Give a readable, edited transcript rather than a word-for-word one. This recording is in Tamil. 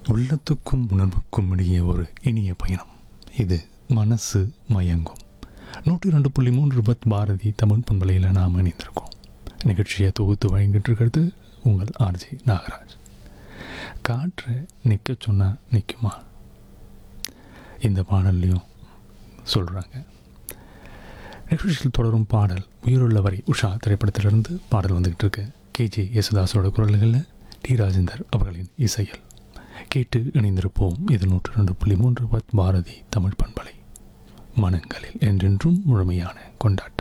உள்ளத்துக்கும் உணர்வுக்கும் இடையே ஒரு இனிய பயணம். இது மனசு மயங்கும். 102.3 பாரதி தமிழ் பண்பலையில் நாம் இணைந்திருக்கோம். நிகழ்ச்சியை தொகுத்து வழங்கிட்டு இருக்கிறது உங்கள் ஆர்ஜி நாகராஜ். காற்றை நிற்க சொன்னால் நிற்குமா? இந்த பாடல்லையும் சொல்கிறாங்க. நிகழ்ச்சியில் தொடரும் பாடல் உயிருள்ள வரை உஷா திரைப்படத்திலிருந்து பாடல் வந்துக்கிட்டு இருக்கு. KJ யேசுதாஸோட குரல்களில் டி ராஜேந்தர் அவர்களின் இசையில் கேட்டு இணைந்திருப்போம். இது 102.3 பாரதி தமிழ் பண்பலை, மனங்களில் என்றென்றும் முழுமையான கொண்டாட்டம்.